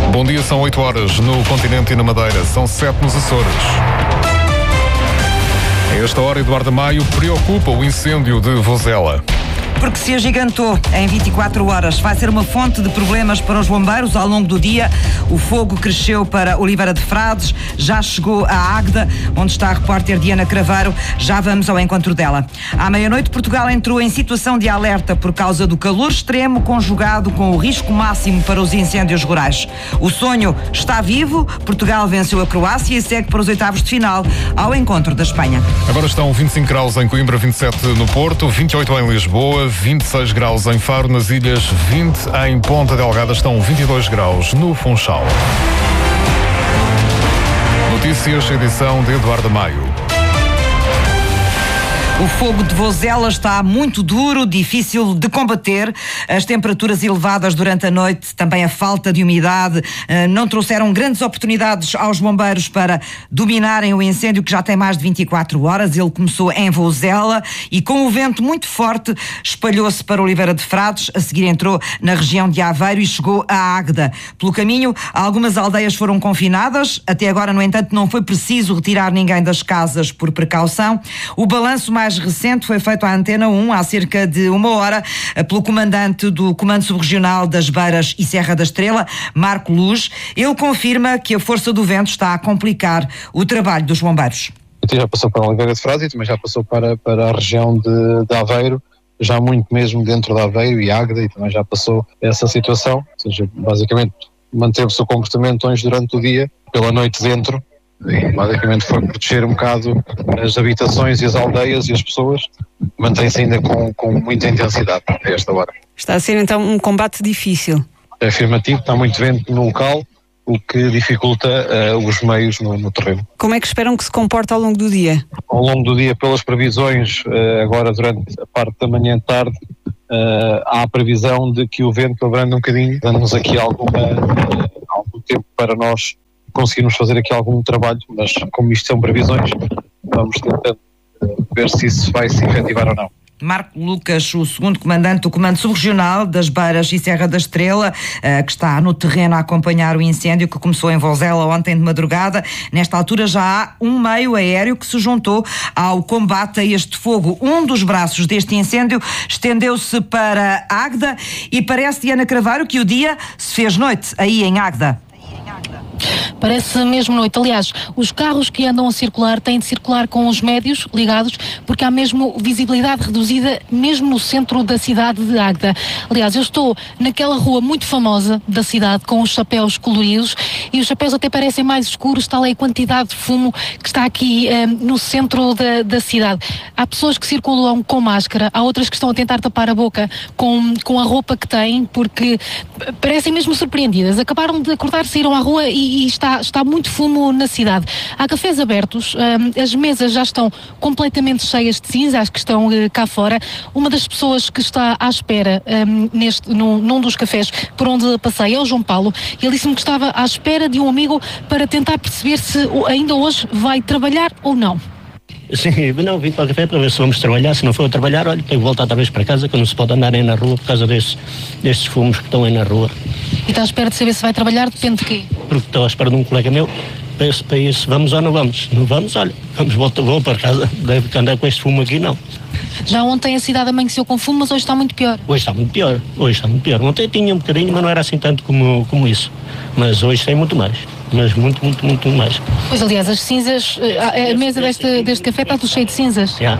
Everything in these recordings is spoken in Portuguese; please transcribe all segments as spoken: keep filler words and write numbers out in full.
Bom dia, são oito horas no continente e na Madeira, são sete nos Açores. A esta hora, Eduardo Maio preocupa o incêndio de Vozela. Porque se agigantou em vinte e quatro horas, vai ser uma fonte de problemas para os bombeiros ao longo do dia. O fogo cresceu para Oliveira de Frades, já chegou a Águeda, onde está a repórter Diana Craveiro. Já vamos ao encontro dela. À meia-noite, Portugal entrou em situação de alerta por causa do calor extremo conjugado com o risco máximo para os incêndios rurais. O sonho está vivo, Portugal venceu a Croácia e segue para os oitavos de final ao encontro da Espanha. Agora estão vinte e cinco graus em Coimbra, vinte e sete no Porto, vinte e oito em Lisboa, vinte e seis graus em Faro, nas ilhas, vinte em Ponta Delgada, estão vinte e dois graus no Funchal. Notícias, edição de Eduardo Maio. O fogo de Vozela está muito duro, difícil de combater. As temperaturas elevadas durante a noite, também a falta de umidade, não trouxeram grandes oportunidades aos bombeiros para dominarem o incêndio, que já tem mais de vinte e quatro horas. Ele começou em Vozela e, com o vento muito forte, espalhou-se para Oliveira de Frades. A seguir entrou na região de Aveiro e chegou a Águeda. Pelo caminho, algumas aldeias foram confinadas. Até agora, no entanto, não foi preciso retirar ninguém das casas por precaução. O balanço mais recente foi feito à Antena um há cerca de uma hora pelo comandante do Comando Subregional das Beiras e Serra da Estrela, Marco Luz. Ele confirma que a força do vento está a complicar o trabalho dos bombeiros. Já passou para a Oliveira de Frades e também já passou para, para a região de, de Aveiro, já muito mesmo dentro de Aveiro e Águeda, e também já passou essa situação. Ou seja, basicamente manteve-se o comportamento hoje durante o dia, pela noite dentro. E basicamente foi proteger um bocado as habitações e as aldeias e as pessoas. Mantém-se ainda com, com muita intensidade a esta hora. Está a ser então um combate difícil. É afirmativo, está muito vento no local, o que dificulta uh, os meios no, no terreno. Como é que esperam que se comporte ao longo do dia? Ao longo do dia, pelas previsões, uh, agora durante a parte da manhã e tarde, uh, há a previsão de que o vento abranda um bocadinho, dando-nos aqui alguma, uh, algum tempo para nós conseguirmos fazer aqui algum trabalho, mas como isto são previsões, vamos tentar ver se isso vai se efetivar ou não. Marco Lucas, o segundo comandante do Comando Subregional das Beiras e Serra da Estrela, que está no terreno a acompanhar o incêndio que começou em Vozela ontem de madrugada. Nesta altura já há um meio aéreo que se juntou ao combate a este fogo. Um dos braços deste incêndio estendeu-se para Águeda e parece, Diana Craveiro, que o dia se fez noite aí em Águeda. Parece mesmo noite. Aliás, os carros que andam a circular têm de circular com os médios ligados, porque há mesmo visibilidade reduzida mesmo no centro da cidade de Águeda. Aliás, eu estou naquela rua muito famosa da cidade, com os chapéus coloridos, e os chapéus até parecem mais escuros, tal é a quantidade de fumo que está aqui um, no centro da, da cidade. Há pessoas que circulam com máscara, há outras que estão a tentar tapar a boca com, com a roupa que têm, porque parecem mesmo surpreendidas. Acabaram de acordar, saíram à rua e, e está Está muito fumo na cidade. Há cafés abertos, um, as mesas já estão completamente cheias de cinza, as que estão uh, cá fora. Uma das pessoas que está à espera um, neste, num, num dos cafés por onde passei é o João Paulo. Ele disse-me que estava à espera de um amigo para tentar perceber se ainda hoje vai trabalhar ou não. Sim, não, vim para o café para ver se vamos trabalhar. Se não for trabalhar, olha, tenho que voltar outra vez para casa, que não se pode andar aí na rua por causa destes, destes fumos que estão aí na rua. E está à espera de saber se vai trabalhar, depende de quê? Porque estou à espera de um colega meu, para esse país, vamos ou não vamos? Não vamos, olha, vamos, voltar, vou para casa, deve andar com este fumo aqui, não. Já ontem a cidade amanheceu com fumo, mas hoje está muito pior. Hoje está muito pior, hoje está muito pior. Ontem tinha um bocadinho, mas não era assim tanto como, como isso. Mas hoje tem muito mais. Mas muito, muito, muito mais. Pois, aliás, as cinzas, a, a mesa deste, deste café está tudo cheio de cinzas. Já,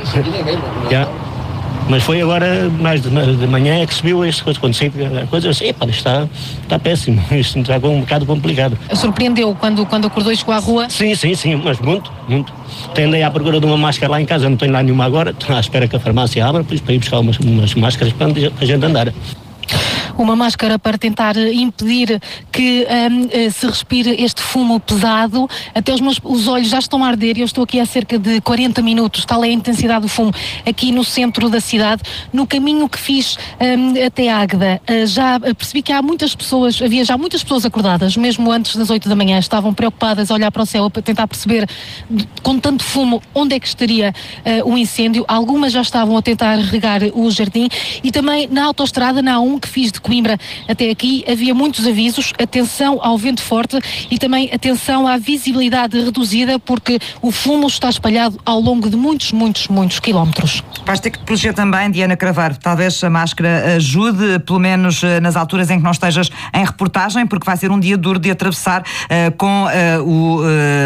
já. Mas foi agora, mais de, de manhã, é que subiu esta coisa. Quando sei a coisa, eu sei, pá, isto está, está péssimo. Isto está um bocado complicado. Surpreendeu quando, quando acordou e chegou à rua? Sim, sim, sim, mas muito, muito. Andei à procura de uma máscara lá em casa, não tenho lá nenhuma agora. Estou à espera que a farmácia abra, depois para ir buscar umas, umas máscaras para a gente andar. Uma máscara para tentar impedir que um, se respire este fumo pesado. Até os meus os olhos já estão a arder e eu estou aqui há cerca de quarenta minutos, tal é a intensidade do fumo aqui no centro da cidade. No caminho que fiz um, até Águeda, uh, já percebi que há muitas pessoas, havia já muitas pessoas acordadas, mesmo antes das oito da manhã, estavam preocupadas a olhar para o céu para tentar perceber, com tanto fumo, onde é que estaria uh, o incêndio. Algumas já estavam a tentar regar o jardim e também na autoestrada, na A um, que fiz de Coimbra até aqui havia muitos avisos, atenção ao vento forte e também atenção à visibilidade reduzida, porque o fumo está espalhado ao longo de muitos, muitos, muitos quilómetros. Vais ter que te proteger também, Diana Cravaro. Talvez a máscara ajude, pelo menos nas alturas em que não estejas em reportagem, porque vai ser um dia duro de atravessar uh, com uh, o uh,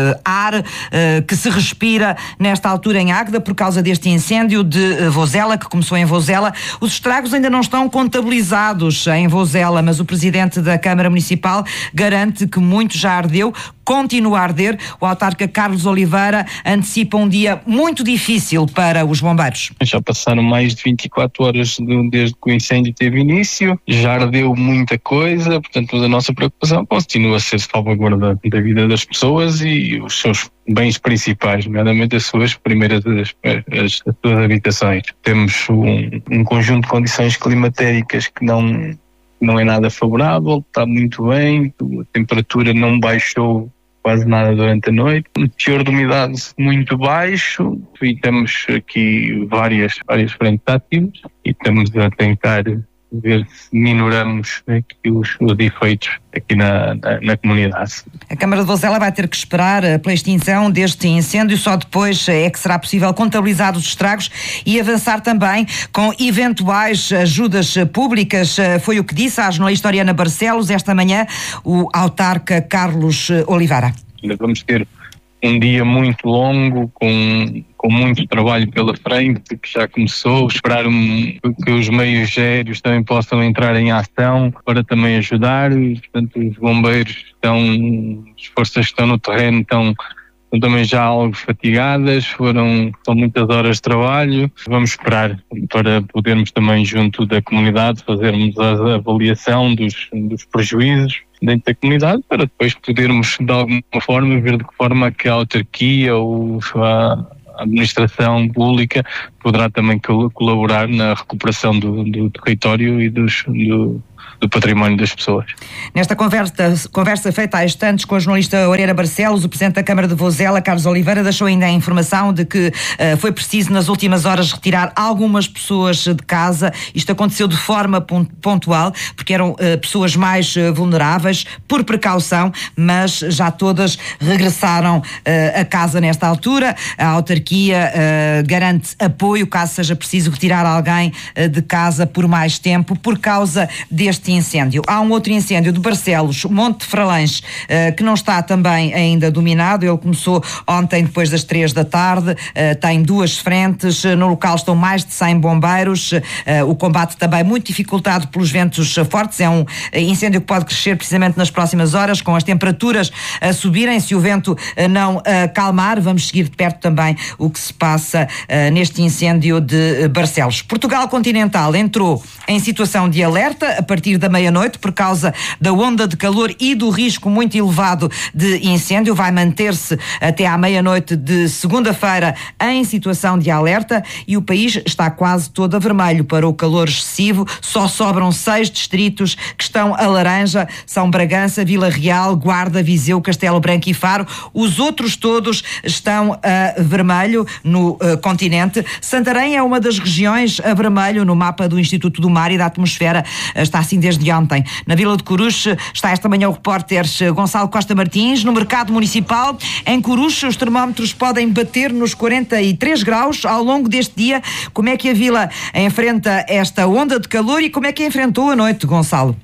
ar uh, que se respira nesta altura em Águeda por causa deste incêndio de Vozela, que começou em Vozela. Os estragos ainda não estão contabilizados em Vozela, mas o presidente da Câmara Municipal garante que muito já ardeu, continua a arder. O autarca Carlos Oliveira antecipa um dia muito difícil para os bombeiros. Já passaram mais de vinte e quatro horas desde que o incêndio teve início, já ardeu muita coisa, portanto a nossa preocupação continua a ser salvaguarda da vida das pessoas e os seus bens principais, nomeadamente as suas primeiras, as, as, as suas habitações. Temos um, um conjunto de condições climatéricas que não, não é nada favorável, está muito bem, a temperatura não baixou quase nada durante a noite, um teor de umidade muito baixo e temos aqui várias, várias frentes ativas e estamos a tentar ver se minoramos aqui os, os efeitos aqui na, na, na comunidade. A Câmara de Vozela vai ter que esperar pela extinção deste incêndio, só depois é que será possível contabilizar os estragos e avançar também com eventuais ajudas públicas. Foi o que disse à jornalista Oriana Barcelos esta manhã o autarca Carlos Oliveira. Ainda vamos ter um dia muito longo, com, com muito trabalho pela frente, que já começou. Esperar um, que os meios aéreos também possam entrar em ação para também ajudar. Portanto, os bombeiros estão, as forças que estão no terreno estão, estão também já algo fatigadas, foram, são muitas horas de trabalho. Vamos esperar para podermos também, junto da comunidade, fazermos a avaliação dos, dos prejuízos dentro da comunidade, para depois podermos de alguma forma ver de que forma que a autarquia ou a administração pública poderá também colaborar na recuperação do, do território e dos, do, do património das pessoas. Nesta conversa, conversa feita há instantes com a jornalista Oriana Barcelos, o presidente da Câmara de Vozela, Carlos Oliveira, deixou ainda a informação de que uh, foi preciso nas últimas horas retirar algumas pessoas de casa. Isto aconteceu de forma pontual, porque eram uh, pessoas mais uh, vulneráveis, por precaução, mas já todas regressaram uh, a casa nesta altura. A autarquia uh, garante apoio caso seja preciso retirar alguém uh, de casa por mais tempo por causa deste incêndio. Há um outro incêndio de Barcelos, Monte de Fralães, uh, que não está também ainda dominado. Ele começou ontem depois das três da tarde, uh, tem duas frentes, uh, no local estão mais de cem bombeiros, uh, o combate também muito dificultado pelos ventos uh, fortes. É um uh, incêndio que pode crescer precisamente nas próximas horas, com as temperaturas a uh, subirem, se o vento uh, não uh, calmar. Vamos seguir de perto também o que se passa uh, neste incêndio de uh, Barcelos. Portugal Continental entrou em situação de alerta a partir da meia-noite por causa da onda de calor e do risco muito elevado de incêndio. Vai manter-se até à meia-noite de segunda-feira em situação de alerta e o país está quase todo a vermelho para o calor excessivo. Só sobram seis distritos que estão a laranja, são Bragança, Vila Real, Guarda, Viseu, Castelo Branco e Faro. Os outros todos estão a vermelho no uh, continente. Santarém é uma das regiões a vermelho no mapa do Instituto do Mar e da Atmosfera. Está assim desde ontem. Na Vila de Coruche está esta manhã o repórter Gonçalo Costa Martins. No mercado municipal, em Coruche, os termómetros podem bater nos quarenta e três graus ao longo deste dia. Como é que a Vila enfrenta esta onda de calor e como é que enfrentou a noite, Gonçalo?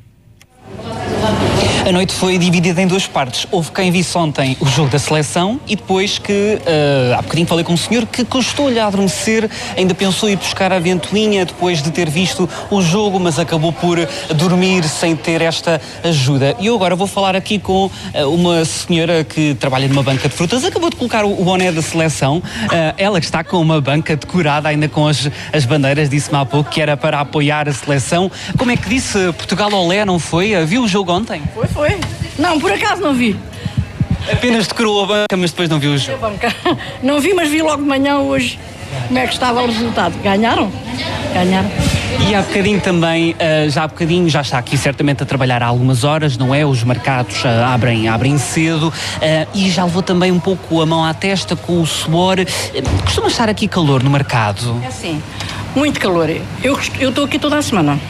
A noite foi dividida em duas partes. Houve quem visse ontem o jogo da seleção e depois que, uh, há bocadinho falei com um senhor que custou-lhe a adormecer, ainda pensou ir buscar a ventoinha depois de ter visto o jogo, mas acabou por dormir sem ter esta ajuda. E eu agora vou falar aqui com uh, uma senhora que trabalha numa banca de frutas, acabou de colocar o, o boné da seleção, uh, ela que está com uma banca decorada ainda com as, as bandeiras, disse-me há pouco que era para apoiar a seleção. Como é que disse? Portugal olé, não foi? Viu o jogo ontem? Foi, foi. Não, por acaso não vi. Apenas decorou a banca, mas depois não viu o jogo? Não vi, mas vi logo de manhã hoje como é que estava o resultado. Ganharam? Ganharam. E há bocadinho também, já há bocadinho, já está aqui certamente a trabalhar há algumas horas, não é? Os mercados abrem, abrem cedo e já levou também um pouco a mão à testa com o suor. Costuma estar aqui calor no mercado? É sim, muito calor. Eu estou aqui toda a semana.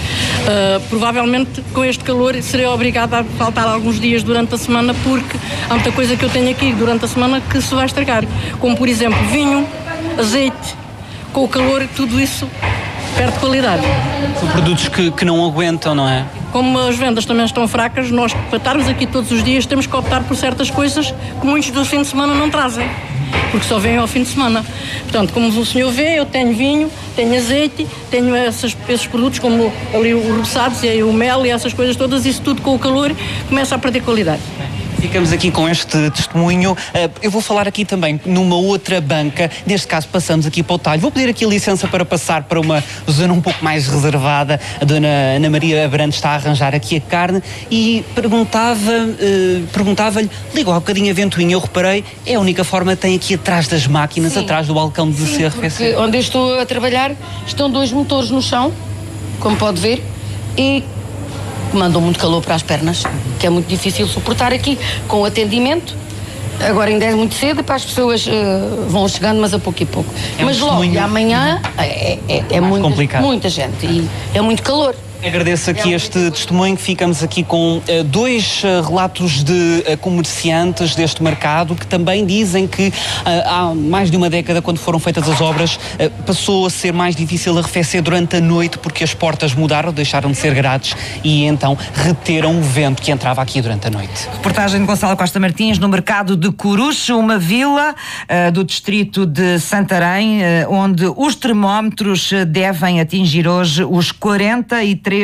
Uh, provavelmente com este calor serei obrigada a faltar alguns dias durante a semana, porque há muita coisa que eu tenho aqui durante a semana que se vai estragar, como por exemplo vinho, azeite. Com o calor, tudo isso perde qualidade. São produtos que, que não aguentam, não é? Como as vendas também estão fracas, nós, para estarmos aqui todos os dias, temos que optar por certas coisas que muitos do fim de semana não trazem, porque só vêm ao fim de semana. Portanto, como o senhor vê, eu tenho vinho, tenho azeite, tenho essas, esses produtos como ali os roçados e o mel e essas coisas todas, isso tudo com o calor começa a perder qualidade. Ficamos aqui com este testemunho. Eu vou falar aqui também numa outra banca. Neste caso, passamos aqui para o talho. Vou pedir aqui licença para passar para uma zona um pouco mais reservada. A dona Ana Maria Abrantes está a arranjar aqui a carne e perguntava, eh, perguntava-lhe, ligou há bocadinho a ventoinha, eu reparei, é a única forma que tem aqui atrás das máquinas, sim, atrás do balcão de sim, se arrefecer. Onde eu estou a trabalhar estão dois motores no chão, como pode ver, e mandam muito calor para as pernas, que é muito difícil suportar aqui com o atendimento. Agora ainda é muito cedo para as pessoas uh, vão chegando, mas a pouco e pouco. É mas um logo testemunho... amanhã é, é, é muita, muita gente e é muito calor. Agradeço aqui este testemunho, que ficamos aqui com uh, dois uh, relatos de uh, comerciantes deste mercado que também dizem que uh, há mais de uma década, quando foram feitas as obras, uh, passou a ser mais difícil arrefecer durante a noite porque as portas mudaram, deixaram de ser grades e então reteram o vento que entrava aqui durante a noite. Reportagem de Gonçalo Costa Martins no mercado de Coruche, uma vila uh, do distrito de Santarém, uh, onde os termómetros devem atingir hoje os quarenta e três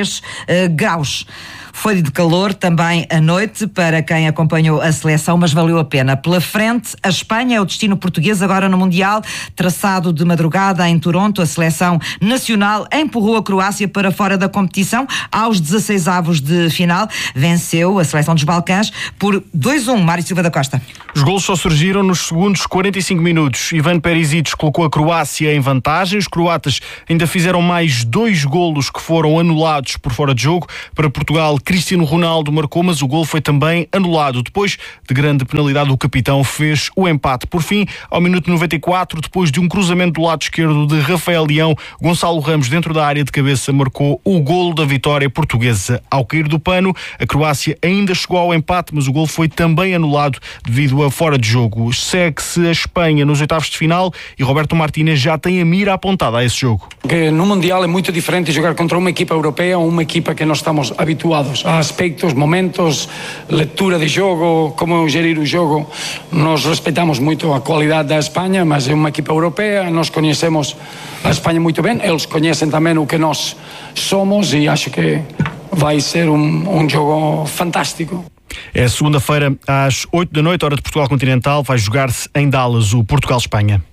graus. Foi de calor também à noite para quem acompanhou a seleção, mas valeu a pena. Pela frente, a Espanha é o destino português agora no Mundial. Traçado de madrugada em Toronto, a seleção nacional empurrou a Croácia para fora da competição aos dezasseis avos de final. Venceu a seleção dos Balcãs por dois a um. Mário Silva da Costa. Os golos só surgiram nos segundos quarenta e cinco minutos. Ivan Perisic colocou a Croácia em vantagem. Os croatas ainda fizeram mais dois golos que foram anulados por fora de jogo. Para Portugal, Cristiano Ronaldo marcou, mas o golo foi também anulado. Depois de grande penalidade, o capitão fez o empate. Por fim, ao minuto noventa e quatro, depois de um cruzamento do lado esquerdo de Rafael Leão, Gonçalo Ramos, dentro da área de cabeça, marcou o golo da vitória portuguesa. Ao cair do pano, a Croácia ainda chegou ao empate, mas o golo foi também anulado devido a fora de jogo. Segue-se a Espanha nos oitavos de final e Roberto Martínez já tem a mira apontada a esse jogo. Que no Mundial é muito diferente jogar contra uma equipa europeia ou uma equipa que não estamos habituados. Há aspectos, momentos, leitura de jogo, como gerir o jogo. Nós respeitamos muito a qualidade da Espanha, mas é uma equipa europeia, nós conhecemos a Espanha muito bem, eles conhecem também o que nós somos e acho que vai ser um, um jogo fantástico. É segunda-feira às oito da noite, hora de Portugal Continental, vai jogar-se em Dallas o Portugal-Espanha.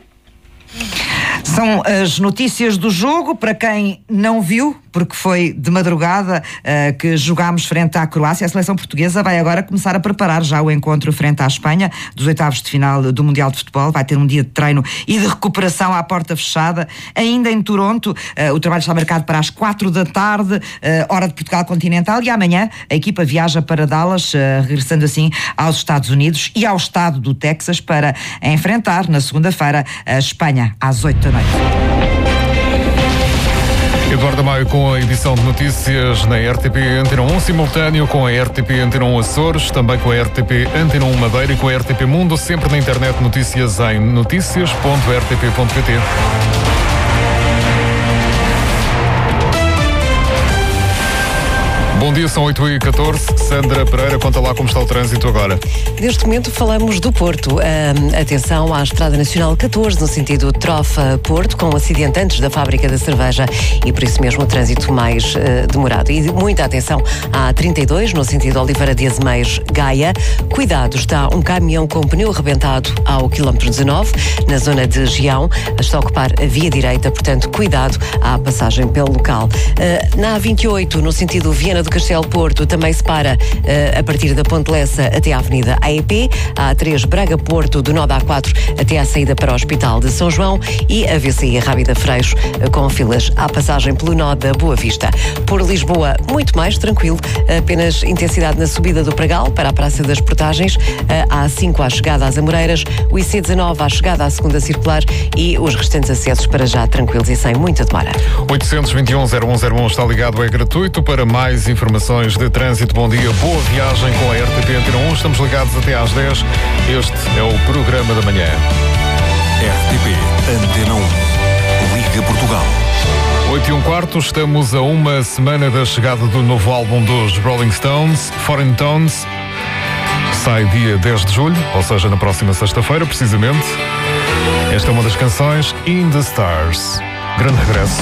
São as notícias do jogo, para quem não viu, porque foi de madrugada uh, que jogámos frente à Croácia. A seleção portuguesa vai agora começar a preparar já o encontro frente à Espanha, dos oitavos de final do Mundial de Futebol. Vai ter um dia de treino e de recuperação à porta fechada. Ainda em Toronto, uh, o trabalho está marcado para as quatro da tarde, uh, hora de Portugal Continental, e amanhã a equipa viaja para Dallas, uh, regressando assim aos Estados Unidos e ao estado do Texas para enfrentar na segunda-feira a Espanha às oito da noite. Eduardo Maio com a edição de notícias na R T P Antena um, simultâneo com a R T P Antena um Açores, também com a R T P Antena um Madeira e com a R T P Mundo, sempre na internet, notícias em notícias ponto r t p ponto p t. Bom dia, são oito e catorze. Sandra Pereira, conta lá como está o trânsito agora. Neste momento falamos do Porto. Uh, atenção à Estrada Nacional catorze, no sentido Trofa-Porto, com um acidente antes da fábrica da cerveja e por isso mesmo o trânsito mais uh, demorado. E muita atenção à trinta e dois, no sentido Oliveira de Azeméis-Gaia. Cuidado, está um caminhão com pneu arrebentado ao quilómetro dezanove, na zona de Gião. Está a ocupar a via direita, portanto, cuidado à passagem pelo local. Uh, na A vinte e oito, no sentido Viana do Castelo Porto também separa uh, a partir da Ponte Lessa até à Avenida A E P, a A três Braga Porto do nó da A quatro até à saída para o Hospital de São João e a V C I Rábida Freixo uh, com filas à passagem pelo nó da Boa Vista. Por Lisboa, muito mais tranquilo, apenas intensidade na subida do Pragal para a Praça das Portagens, a A cinco à chegada às Amoreiras, o I C dezanove à chegada à segunda circular e os restantes acessos para já tranquilos e sem muita demora. oitocentos e vinte e um, zero um zero um está ligado, é gratuito. Para mais informações de trânsito, bom dia, boa viagem com a R T P Antena um. Estamos ligados até às dez. Este é o programa da manhã. R T P Antena um. Liga Portugal. oito e um quarto, estamos a uma semana da chegada do novo álbum dos Rolling Stones, Foreign Tones. Sai dia dez de julho, ou seja, na próxima sexta-feira, precisamente. Esta é uma das canções, In the Stars. Grande regresso.